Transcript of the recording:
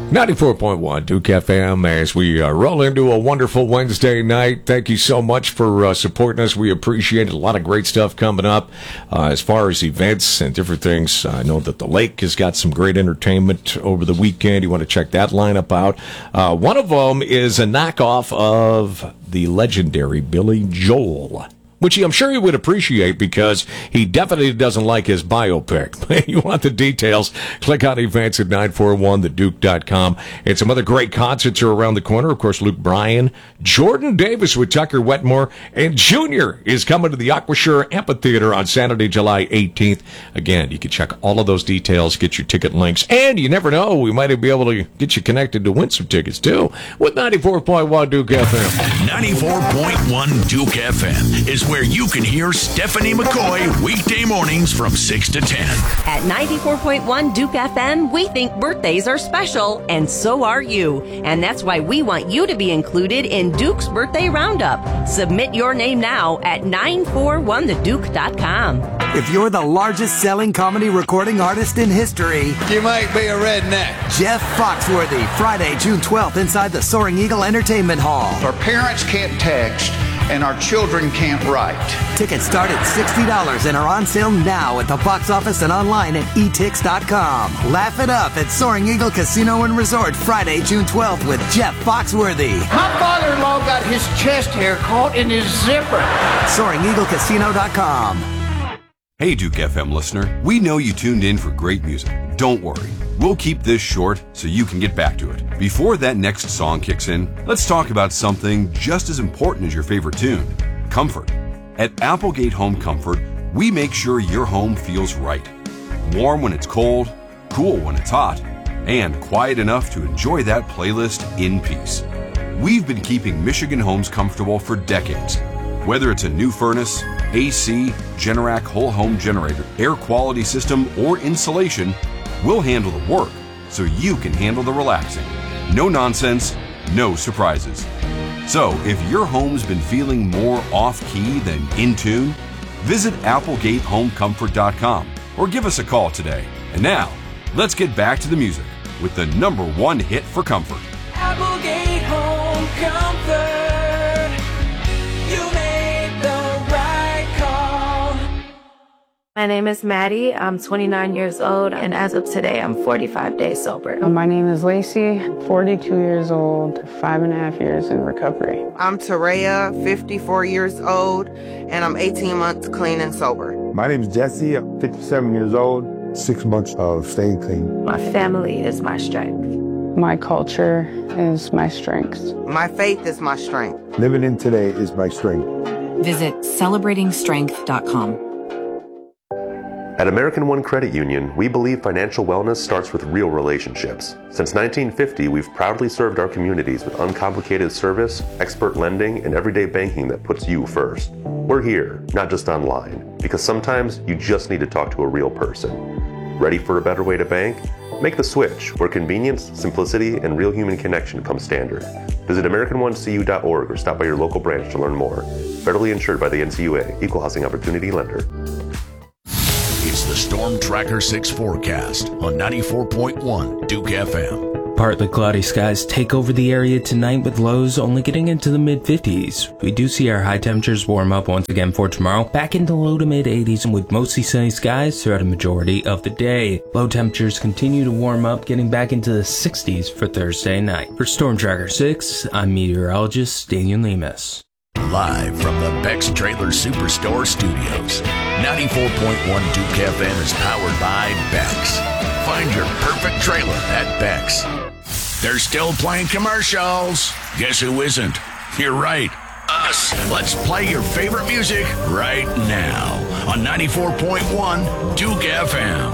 94.1 Duke FM as we roll into a wonderful Wednesday night. Thank you so much for supporting us. We appreciate it. A lot of great stuff coming up as far as events and different things. I know that the Lake has got some great entertainment over the weekend. You want to check that lineup out. One of them is a knockoff of the legendary Billy Joel, which I'm sure he would appreciate because he definitely doesn't like his biopic. You want the details, click on events at 941theduke.com. And some other great concerts are around the corner. Of course, Luke Bryan, Jordan Davis with Tucker Wetmore, and Junior is coming to the Aquashore Amphitheater on Saturday, July 18th. Again, you can check all of those details, get your ticket links, and you never know, we might be able to get you connected to win some tickets, too, with 94.1 Duke FM. 94.1 Duke FM is where you can hear Stephanie McCoy weekday mornings from 6 to 10. At 94.1 Duke FM, we think birthdays are special, and so are you. And that's why we want you to be included in Duke's Birthday Roundup. Submit your name now at 941theduke.com. If you're the largest selling comedy recording artist in history, you might be a redneck. Jeff Foxworthy, Friday, June 12th, inside the Soaring Eagle Entertainment Hall. Our parents can't text, and our children can't write. Tickets start at $60 and are on sale now at the box office and online at etix.com. Laugh it up at Soaring Eagle Casino and Resort, Friday, June 12th with Jeff Foxworthy. My father-in-law got his chest hair caught in his zipper. SoaringEagleCasino.com. Hey, Duke FM listener, we know you tuned in for great music. Don't worry. We'll keep this short so you can get back to it. Before that next song kicks in, let's talk about something just as important as your favorite tune, comfort. At Applegate Home Comfort, we make sure your home feels right. Warm when it's cold, cool when it's hot, and quiet enough to enjoy that playlist in peace. We've been keeping Michigan homes comfortable for decades. Whether it's a new furnace, AC, Generac whole home generator, air quality system, or insulation, we'll handle the work so you can handle the relaxing. No nonsense, no surprises. So if your home's been feeling more off-key than in tune, visit ApplegateHomeComfort.com or give us a call today. And now, let's get back to the music with the #1 hit for comfort. Applegate Home Comfort. You made the right call. My name is Maddie. I'm 29 years old, and as of today, I'm 45 days sober. My name is Lacey, 42 years old, 5.5 years in recovery. I'm Tareya, 54 years old, and I'm 18 months clean and sober. My name is Jesse, I'm 57 years old, 6 months of staying clean. My family is my strength. My culture is my strength. My faith is my strength. Living in today is my strength. Visit celebratingstrength.com. At American One Credit Union, we believe financial wellness starts with real relationships. Since 1950, we've proudly served our communities with uncomplicated service, expert lending, and everyday banking that puts you first. We're here, not just online, because sometimes you just need to talk to a real person. Ready for a better way to bank? Make the switch, where convenience, simplicity, and real human connection come standard. Visit AmericanOneCU.org or stop by your local branch to learn more. Federally insured by the NCUA, Equal Housing Opportunity Lender. It's the Storm Tracker 6 forecast on 94.1 Duke FM. Partly cloudy skies take over the area tonight with lows only getting into the mid-50s. We do see our high temperatures warm up once again for tomorrow, back into low to mid-80s and with mostly sunny skies throughout a majority of the day. Low temperatures continue to warm up, getting back into the 60s for Thursday night. For Storm Tracker 6, I'm meteorologist Daniel Lemus. Live from the Beck's Trailer Superstore Studios, 94.1 Duke FM is powered by Beck's. Find your perfect trailer at Beck's. They're still playing commercials. Guess who isn't? You're right. Us. Let's play your favorite music right now on 94.1 Duke FM.